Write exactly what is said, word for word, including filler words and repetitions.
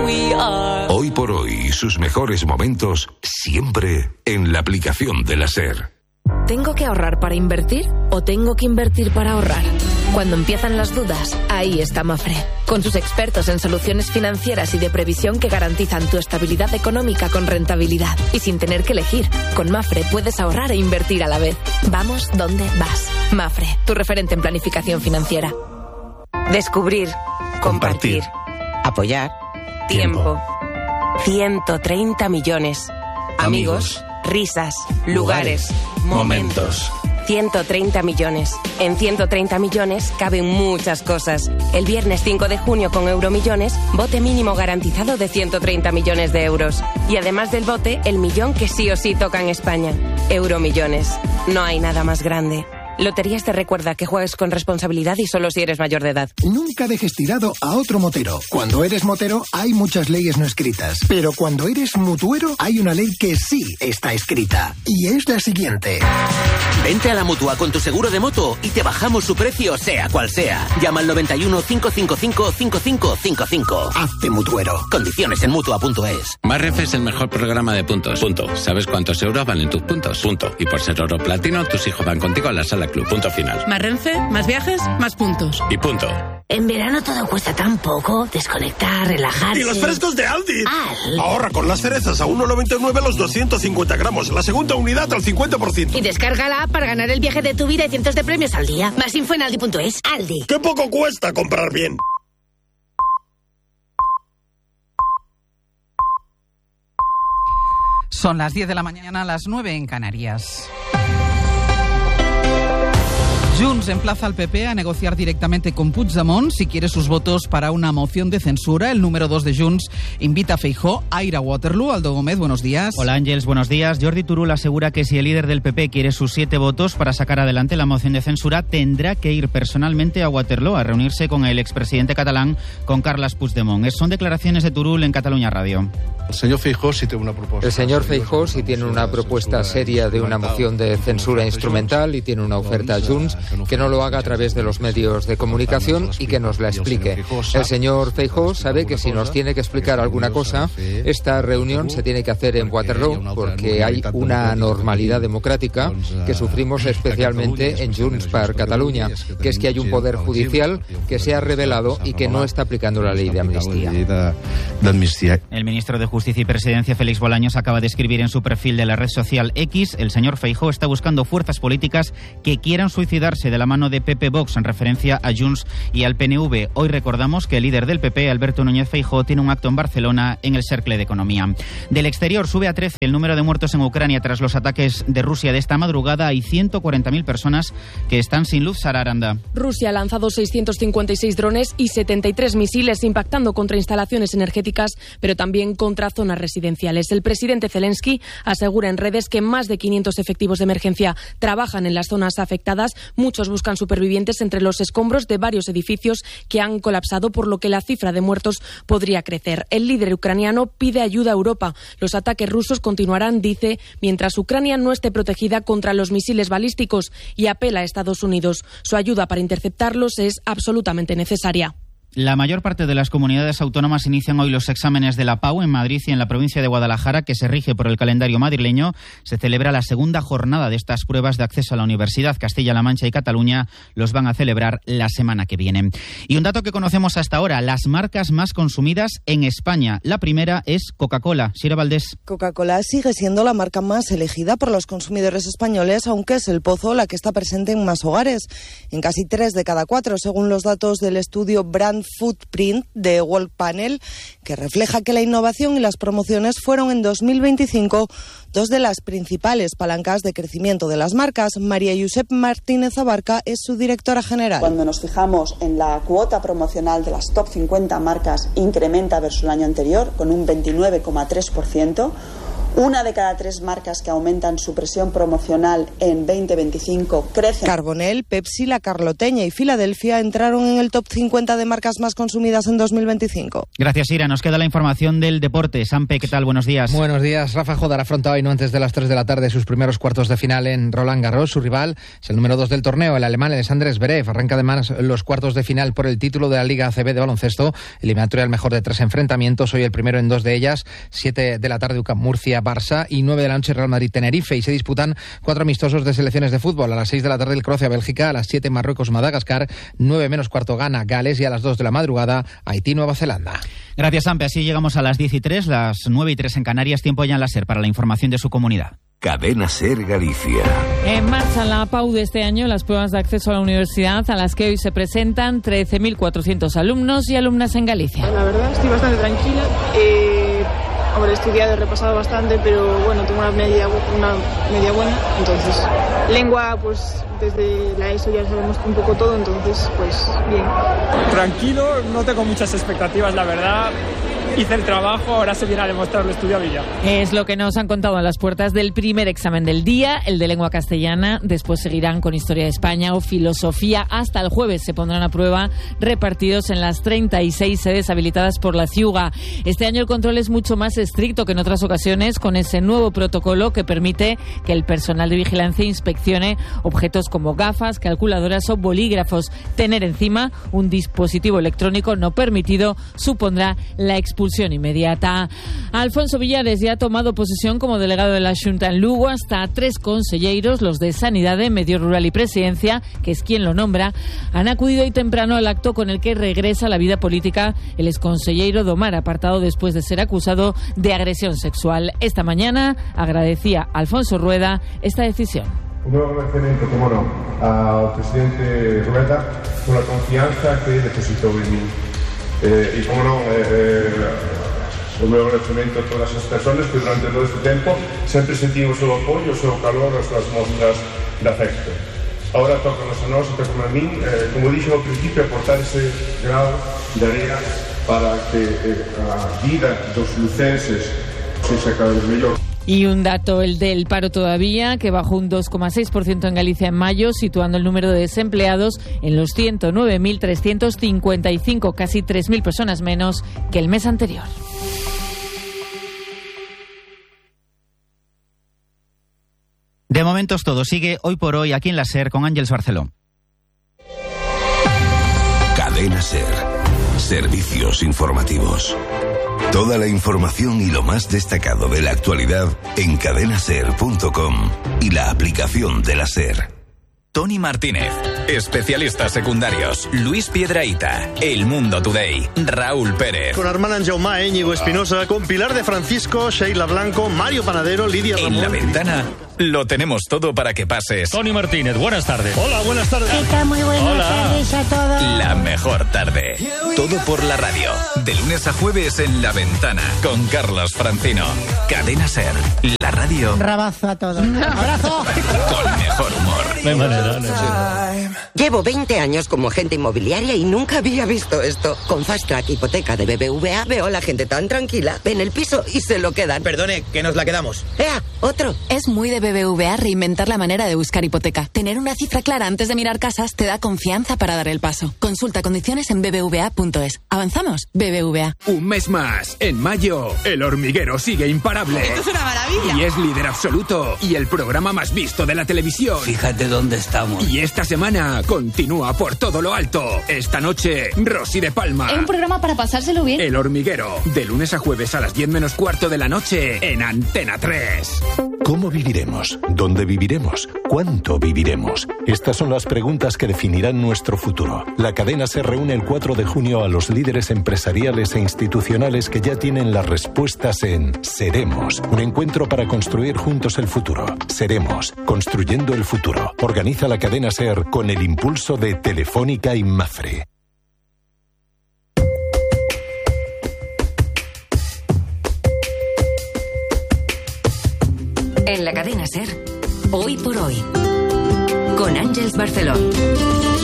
we are. Hoy por hoy, sus mejores momentos siempre en la aplicación de la SER. ¿Tengo que ahorrar para invertir o tengo que invertir para ahorrar? Cuando empiezan las dudas, ahí está Mafre, con sus expertos en soluciones financieras y de previsión que garantizan tu estabilidad económica con rentabilidad. Y sin tener que elegir, con Mafre puedes ahorrar e invertir a la vez. Vamos donde vas. Mafre, tu referente en planificación financiera. Descubrir, compartir, apoyar, tiempo. ciento treinta millones. Amigos, risas, lugares, momentos. ciento treinta millones. En ciento treinta millones caben muchas cosas. El viernes cinco de junio con Euromillones, bote mínimo garantizado de ciento treinta millones de euros. Y además del bote, el millón que sí o sí toca en España. Euromillones. No hay nada más grande. Loterías te recuerda que juegues con responsabilidad y solo si eres mayor de edad. Nunca dejes tirado a otro motero. Cuando eres motero hay muchas leyes no escritas, pero cuando eres mutuero hay una ley que sí está escrita. Y es la siguiente. Vente a la Mutua con tu seguro de moto y te bajamos su precio sea cual sea. Llama al noventa y uno, cinco cinco cinco, cinco cinco cinco cinco. Hazte mutuero. Condiciones en mutua punto es. Mafre es el mejor programa de puntos. Punto. ¿Sabes cuántos euros valen tus puntos? Punto. Y por ser oro platino, tus hijos van contigo a la sala club. Punto final. Más Renfe, más viajes, más puntos. Y punto. En verano todo cuesta tan poco. Desconectar, relajarse. ¡Y los frescos de Aldi! Aldi. Ahorra con las cerezas a uno noventa y nueve los doscientos cincuenta gramos. La segunda unidad al cincuenta por ciento. Y descarga la app para ganar el viaje de tu vida y cientos de premios al día. Más info en aldi punto es. Aldi. ¡Qué poco cuesta comprar bien! Son las diez de la mañana, las nueve en Canarias. Junts emplaza al P P a negociar directamente con Puigdemont si quiere sus votos para una moción de censura. El número dos de Junts invita a Feijóo a ir a Waterloo. Aldo Gómez, buenos días. Hola Ángels, buenos días. Jordi Turull asegura que si el líder del P P quiere sus siete votos para sacar adelante la moción de censura, tendrá que ir personalmente a Waterloo a reunirse con el expresidente catalán, con Carles Puigdemont. Son declaraciones de Turull en Cataluña Radio. El señor Feijóo sí tiene una propuesta. El señor Feijóo sí tiene una propuesta seria de una moción de censura instrumental y tiene una oferta a Junts, que no lo haga a través de los medios de comunicación y que nos la explique. El señor Feijóo sabe que si nos tiene que explicar alguna cosa, esta reunión se tiene que hacer en Waterloo, porque hay una normalidad democrática que sufrimos especialmente en Junts per Catalunya, que es que hay un poder judicial que se ha revelado y que no está aplicando la ley de amnistía. El ministro de Justicia y Presidencia, Félix Bolaños, acaba de escribir en su perfil de la red social X: el señor Feijóo está buscando fuerzas políticas que quieran suicidarse de la mano de P P Vox, en referencia a Junts y al P N V. Hoy recordamos que el líder del P P, Alberto Núñez Feijóo, tiene un acto en Barcelona en el Cercle de Economía. Del exterior sube a trece el número de muertos en Ucrania tras los ataques de Rusia de esta madrugada. Hay ciento cuarenta mil personas que están sin luz. Sara Aranda. Rusia ha lanzado seiscientos cincuenta y seis drones y setenta y tres misiles impactando contra instalaciones energéticas, pero también contra zonas residenciales. El presidente Zelensky asegura en redes que más de quinientos efectivos de emergencia trabajan en las zonas afectadas. Muchos buscan supervivientes entre los escombros de varios edificios que han colapsado, por lo que la cifra de muertos podría crecer. El líder ucraniano pide ayuda a Europa. Los ataques rusos continuarán, dice, mientras Ucrania no esté protegida contra los misiles balísticos, y apela a Estados Unidos. Su ayuda para interceptarlos es absolutamente necesaria. La mayor parte de las comunidades autónomas inician hoy los exámenes de la P A U en Madrid y en la provincia de Guadalajara, que se rige por el calendario madrileño. Se celebra la segunda jornada de estas pruebas de acceso a la universidad. Castilla-La Mancha y Cataluña los van a celebrar la semana que viene. Y un dato que conocemos hasta ahora: las marcas más consumidas en España. La primera es Coca-Cola. Sira Valdés. Coca-Cola sigue siendo la marca más elegida por los consumidores españoles, aunque es el Pozo la que está presente en más hogares, en casi tres de cada cuatro, según los datos del estudio Brand Footprint de World Panel, que refleja que la innovación y las promociones fueron en dos mil veinticinco dos de las principales palancas de crecimiento de las marcas. María Josep Martínez Abarca es su directora general. Cuando nos fijamos en la cuota promocional de las top cincuenta marcas, incrementa versus el año anterior con un veintinueve coma tres por ciento. Una de cada tres marcas que aumentan su presión promocional en veinte veinticinco crecen. Carbonell, Pepsi, La Carloteña y Filadelfia entraron en el top cincuenta de marcas más consumidas en dos mil veinticinco. Gracias, Ira. Nos queda la información del deporte. Sampe, ¿qué tal? Buenos días. Buenos días. Rafa Jodar afronta hoy, no antes de las tres de la tarde, sus primeros cuartos de final en Roland Garros. Su rival es el número dos del torneo, el alemán Alexander Zverev. Arranca además los cuartos de final por el título de la Liga A C B de baloncesto, eliminatoria al mejor de tres enfrentamientos. Hoy el primero en dos de ellas, siete de la tarde U C A M Murcia Barça y nueve de la noche Real Madrid Tenerife, y se disputan cuatro amistosos de selecciones de fútbol. A las seis de la tarde el Croacia Bélgica, a las siete Marruecos Madagascar, nueve menos cuarto Ghana Gales y a las dos de la madrugada Haití Nueva Zelanda. Gracias, Sampe. Así llegamos a las diez y tres, las nueve y tres en Canarias. Tiempo ya en la SER para la información de su comunidad. Cadena SER Galicia. En marcha la P A U de este año, las pruebas de acceso a la universidad, a las que hoy se presentan trece mil cuatrocientos alumnos y alumnas en Galicia. La verdad, estoy bastante tranquila. Eh, habré estudiado, he repasado bastante, pero bueno, tengo una media, una media buena. Entonces, lengua, pues desde la ESO ya sabemos un poco todo, entonces, pues bien. Tranquilo, no tengo muchas expectativas, la verdad. Hice el trabajo, ahora se viene a demostrar lo estudiado y ya. Es lo que nos han contado a las puertas del primer examen del día, el de lengua castellana. Después seguirán con Historia de España o Filosofía. Hasta el jueves se pondrán a prueba repartidos en las treinta y seis sedes habilitadas por la Ciuga. Este año el control es mucho más estricto que en otras ocasiones, con ese nuevo protocolo que permite que el personal de vigilancia inspeccione objetos como gafas, calculadoras o bolígrafos. Tener encima un dispositivo electrónico no permitido supondrá la expulsión inmediata. Alfonso Villares ya ha tomado posesión como delegado de la Xunta en Lugo. Hasta tres conselleiros, los de Sanidade, Medio Rural y Presidencia, que es quien lo nombra, han acudido hoy temprano al acto con el que regresa a la vida política el exconselleiro Domar, apartado después de ser acusado de agresión sexual. Esta mañana agradecía a Alfonso Rueda esta decisión. Un nuevo agradecimiento, como no, al presidente Rueda por la confianza que depositó en mí. Eh, y como no, eh, eh, un nuevo agradecimiento a todas as personas que durante todo este tempo sempre sentido o seu apoio, o seu calor, as súas mostras de afecto. Ahora toca a nós, toca a mí, eh, como dixo ao principio, aportar ese grau de area para que eh, a vida dos lucenses sexa cada vez mellor. Y un dato, el del paro todavía, que bajó un dos coma seis por ciento en Galicia en mayo, situando el número de desempleados en los ciento nueve mil trescientos cincuenta y cinco, casi tres mil personas menos que el mes anterior. De momento es todo. Sigue Hoy por Hoy aquí en la SER con Ángeles Barceló. Cadena SER. Servicios informativos. Toda la información y lo más destacado de la actualidad en cadena ser punto com y la aplicación de la SER. Tony Martínez, especialistas secundarios, Luis Piedrahita, El Mundo Today, Raúl Pérez. Con Armand Jaume, Íñigo Espinosa, con Pilar de Francisco, Sheila Blanco, Mario Panadero, Lidia Ramón. En La Ventana lo tenemos todo para que pases. Tony Martínez, buenas tardes. Hola, buenas tardes. ¿Qué tal? Muy buenas Hola. tardes a todos. La mejor tarde. Todo por la radio. De lunes a jueves en La Ventana con Carlos Francino. Cadena SER, la radio. Rabazo a todos. ¡Abrazo! Con mejor humor. De manera, Llevo veinte años como agente inmobiliaria y nunca había visto esto. Con Fast Track Hipoteca de B B V A veo a la gente tan tranquila. Ven el piso y se lo quedan. Perdone, que nos la quedamos. ¡Ea! Otro. Es muy de B B V A reinventar la manera de buscar hipoteca. Tener una cifra clara antes de mirar casas te da confianza para dar el paso. Consulta condiciones en b b v a punto es. ¿Avanzamos? B B V A. Un mes más. En mayo, El Hormiguero sigue imparable. ¡Esto es una maravilla! Y es líder absoluto. Y el programa más visto de la televisión. Fíjate dónde estamos. Y esta semana continúa por todo lo alto. Esta noche, Rosy de Palma. Es un programa para pasárselo bien. El Hormiguero. De lunes a jueves a las diez menos cuarto de la noche en Antena tres. ¿Cómo viviremos? ¿Dónde viviremos? ¿Cuánto viviremos? Estas son las preguntas que definirán nuestro futuro. La cadena se reúne el cuatro de junio a los líderes empresariales e institucionales que ya tienen las respuestas en Seremos, un encuentro para construir juntos el futuro. Seremos, construyendo el futuro. Organiza la cadena SER con el impulso de Telefónica y Mafre. En la cadena SER, Hoy por Hoy, con Ángeles Barceló.